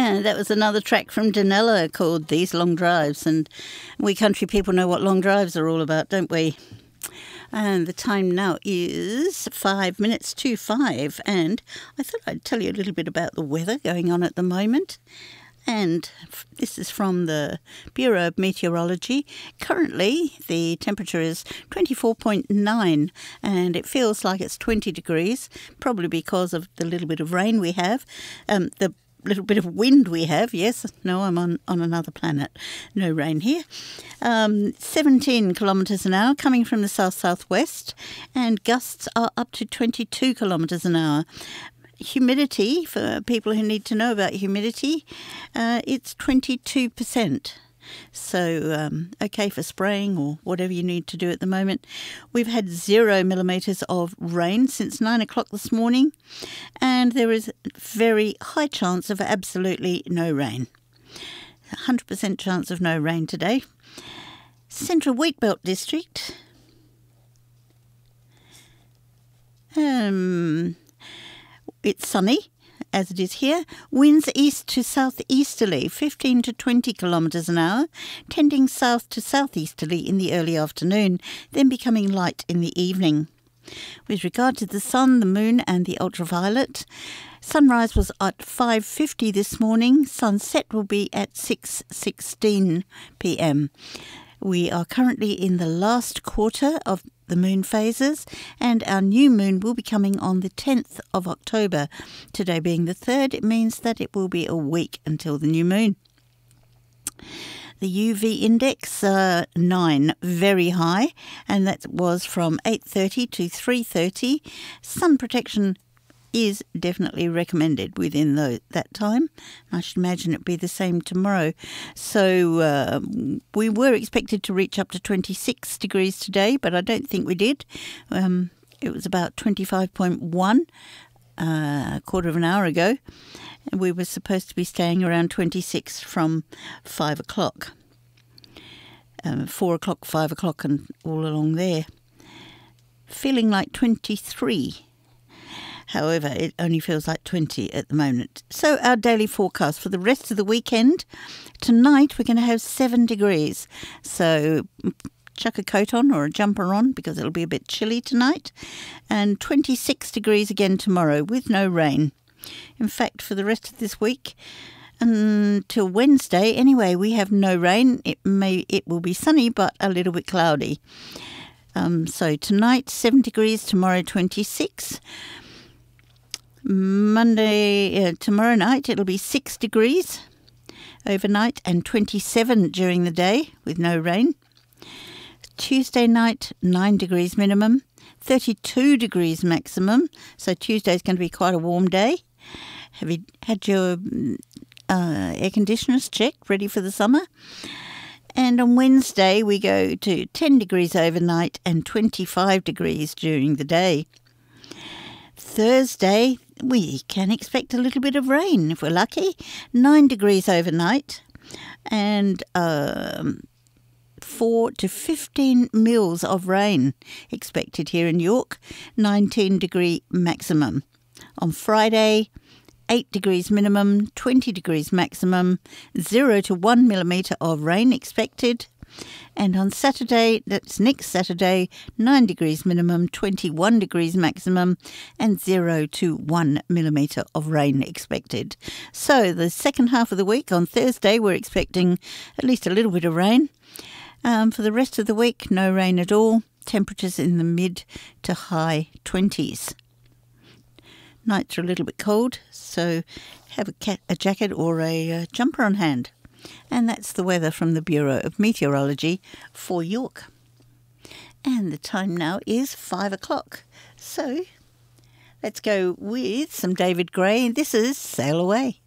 Yeah, that was another track from Danella called These Long Drives, and we country people know what long drives are all about, don't we? And the time now is 5 minutes to 5, and I thought I'd tell you a little bit about the weather going on at the moment. And this is from the Bureau of Meteorology. Currently, the temperature is 24.9 and it feels like it's 20 degrees, probably because of the little bit of rain we have, the little bit of wind we have. Yes, no, I'm on another planet. No rain here. 17 kilometres an hour coming from the south-southwest, and gusts are up to 22 kilometres an hour. Humidity, for people who need to know about humidity, it's 22%. So, okay for spraying or whatever you need to do at the moment. We've had 0 millimetres of rain since 9 o'clock this morning, and there is very high chance of absolutely no rain. 100% chance of no rain today. Central Wheatbelt District. It's sunny, as it is here. Winds east to southeasterly, 15 to 20 kilometres an hour, tending south to southeasterly in the early afternoon, then becoming light in the evening. With regard to the sun, the moon and the ultraviolet, sunrise was at 5:50 this morning. Sunset will be at 6:16 p.m. We are currently in the last quarter of the moon phases, and our new moon will be coming on the 10th of October. Today being the 3rd, it means that it will be a week until the new moon. The UV index, 9, very high, and that was from 8:30 to 3:30. Sun protection is definitely recommended within that time. I should imagine it'd be the same tomorrow. So we were expected to reach up to 26 degrees today, but I don't think we did. It was about 25.1 a quarter of an hour ago, and we were supposed to be staying around 26 from 5 o'clock. 4 o'clock, 5 o'clock and all along there. Feeling like 23. However, it only feels like 20 at the moment. So our daily forecast for the rest of the weekend. Tonight we're going to have 7 degrees. So chuck a coat on or a jumper on because it'll be a bit chilly tonight. And 26 degrees again tomorrow with no rain. In fact, for the rest of this week until Wednesday, anyway, we have no rain. It will be sunny but a little bit cloudy. So tonight 7 degrees, tomorrow 26. Tomorrow night it'll be 6 degrees overnight and 27 during the day with no rain. Tuesday night 9 degrees minimum, 32 degrees maximum, so Tuesday's going to be quite a warm day. Have you had your air conditioners checked, ready for the summer? And on Wednesday we go to 10 degrees overnight and 25 degrees during the day. Thursday, we can expect a little bit of rain if we're lucky. 9 degrees overnight and 4 to 15 mils of rain expected here in York. 19 degree maximum. On Friday, 8 degrees minimum, 20 degrees maximum, 0 to 1 millimetre of rain expected. And on Saturday, that's next Saturday, 9 degrees minimum, 21 degrees maximum, and 0 to 1 millimetre of rain expected. So the second half of the week, on Thursday, we're expecting at least a little bit of rain. For the rest of the week, no rain at all. Temperatures in the mid to high 20s. Nights are a little bit cold, so have a jacket or a jumper on hand. And that's the weather from the Bureau of Meteorology for York. And the time now is 5 o'clock. So let's go with some David Gray. This is Sail Away.